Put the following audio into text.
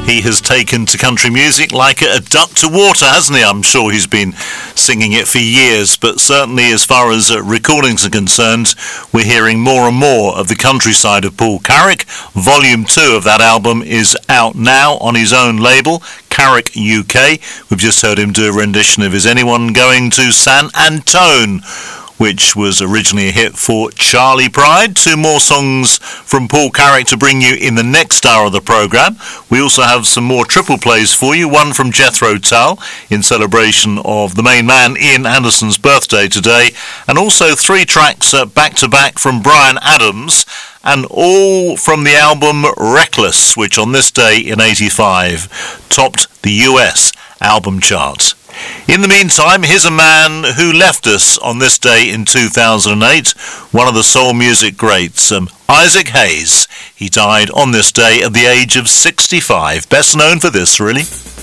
He has taken to country music like a duck to water, hasn't he? I'm sure he's been singing it for years, but certainly as far as recordings are concerned, we're hearing more and more of the countryside of Paul Carrack. Volume 2 of that album is out now on his own label, Carrack UK. We've just heard him do a rendition of Is Anyone Going to San Antone, which was originally a hit for Charlie Pride. 2 more songs from Paul Carrack to bring you in the next hour of the programme. We also have some more triple plays for you, one from Jethro Tull in celebration of the main man Ian Anderson's birthday today, and also 3 tracks back-to-back from Bryan Adams, and all from the album Reckless, which on this day in 85 topped the US album charts. In the meantime, here's a man who left us on this day in 2008, one of the soul music greats, Isaac Hayes. He died on this day at the age of 65, best known for this, really.